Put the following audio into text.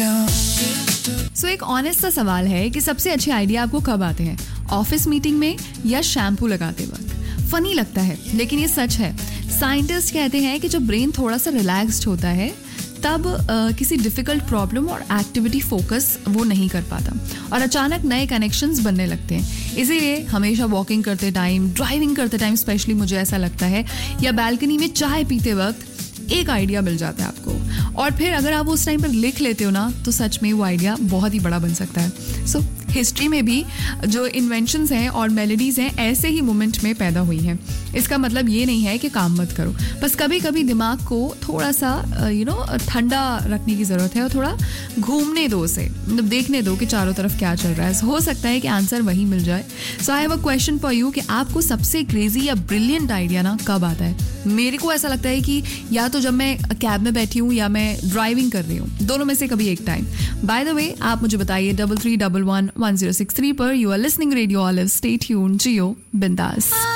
सो एक ऑनेस्ट सा सवाल है कि सबसे अच्छे आइडिया आपको कब आते हैं, ऑफिस मीटिंग में या शैम्पू लगाते वक्त? फनी लगता है लेकिन ये सच है। साइंटिस्ट कहते हैं कि जब ब्रेन थोड़ा सा रिलैक्स्ड होता है तब किसी डिफिकल्ट प्रॉब्लम और एक्टिविटी फोकस वो नहीं कर पाता और अचानक नए कनेक्शंस बनने लगते हैं। इसीलिए हमेशा वॉकिंग करते टाइम, ड्राइविंग करते टाइम स्पेशली मुझे ऐसा लगता है, या बैल्कनी में चाय पीते वक्त एक आइडिया मिल जाता है आपको, और फिर अगर आप उस टाइम पर लिख लेते हो ना तो सच में वो आइडिया बहुत ही बड़ा बन सकता है। सो हिस्ट्री में भी जो इन्वेंशंस हैं और मेलोडीज हैं ऐसे ही मोमेंट में पैदा हुई हैं। इसका मतलब ये नहीं है कि काम मत करो, बस कभी कभी दिमाग को थोड़ा सा ठंडा रखने की ज़रूरत है और थोड़ा घूमने दो उसे, मतलब देखने दो कि चारों तरफ क्या चल रहा है। हो सकता है कि आंसर वही मिल जाए। सो I have a question for you कि आपको सबसे क्रेजी या ब्रिलियंट आइडिया ना कब आता है? मेरे को ऐसा लगता है कि या तो जब मैं कैब में बैठी हूँ या मैं ड्राइविंग कर रही हूँ, दोनों में से कभी एक टाइम। बाय द वे आप मुझे बताइए 33111063 पर। You are listening radio olive, stay tuned, जियो बिंदास।